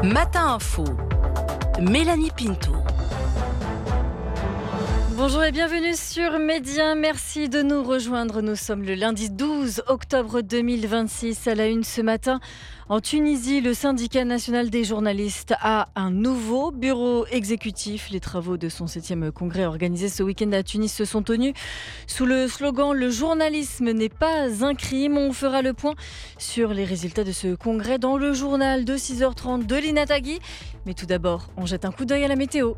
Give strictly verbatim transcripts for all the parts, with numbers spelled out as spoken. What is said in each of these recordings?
Matin Info, Mélanie Pinto. Bonjour et bienvenue sur Média. Merci de nous rejoindre. Nous sommes le lundi douze octobre deux mille vingt-six. À la une ce matin, en Tunisie, le syndicat national des journalistes a un nouveau bureau exécutif. Les travaux de son septième congrès organisé ce week-end à Tunis se sont tenus sous le slogan « Le journalisme n'est pas un crime ». On fera le point sur les résultats de ce congrès dans le journal de six heures trente de Lina Tagui. Mais tout d'abord, on jette un coup d'œil à la météo.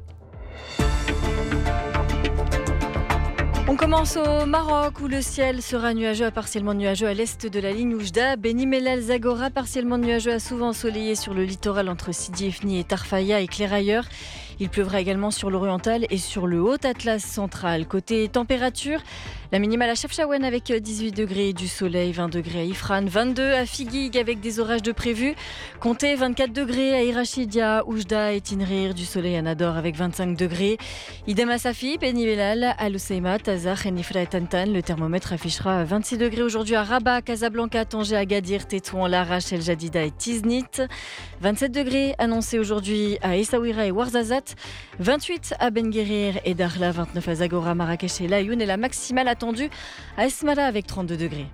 On commence au Maroc où le ciel sera nuageux à partiellement nuageux à l'est de la ligne Oujda. Beni Mellal Zagora, partiellement nuageux à souvent ensoleillé sur le littoral entre Sidi Ifni et Tarfaya et clair ailleurs. Il pleuvra également sur l'oriental et sur le haut Atlas central. Côté température, la minimale à Chefchaouen avec dix-huit degrés, du soleil, vingt degrés à Ifran, vingt-deux à Figuig avec des orages de prévus. Comptez vingt-quatre degrés à Irachidia, Oujda et Tinrir, du soleil à Nador avec vingt-cinq degrés. Idem à Safi, Beni Mellal, Al Hoceima, Tazar, Nifra et Tantan. Le thermomètre affichera vingt-six degrés aujourd'hui à Rabat, Casablanca, Tanger, Agadir, Tétouan, Larache, El Jadida et Tiznit. vingt-sept degrés annoncés aujourd'hui à Essaouira et Ouarzazate. vingt-huit à Ben Guerir et Dakhla, vingt-neuf à Zagora, Marrakech et Laayoune et la maximale attendue à Esmara avec trente-deux degrés.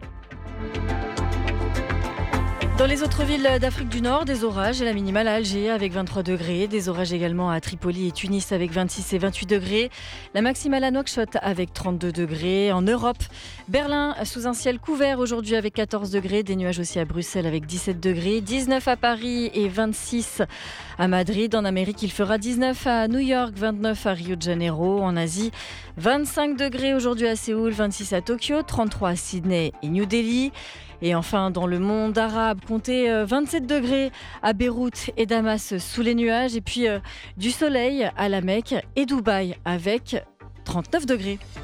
Dans les autres villes d'Afrique du Nord, des orages et la minimale à Alger avec vingt-trois degrés. Des orages également à Tripoli et Tunis avec vingt-six et vingt-huit degrés. La maximale à Nouakchott avec trente-deux degrés. En Europe, Berlin sous un ciel couvert aujourd'hui avec quatorze degrés. Des nuages aussi à Bruxelles avec dix-sept degrés. dix-neuf à Paris et vingt-six à Madrid. En Amérique, il fera dix-neuf à New York, vingt-neuf à Rio de Janeiro. En Asie, vingt-cinq degrés aujourd'hui à Séoul, vingt-six à Tokyo, trente-trois à Sydney et New Delhi. Et enfin, dans le monde arabe, comptez vingt-sept degrés à Beyrouth et Damas sous les nuages. Et puis euh, du soleil à la Mecque et Dubaï avec trente-neuf degrés.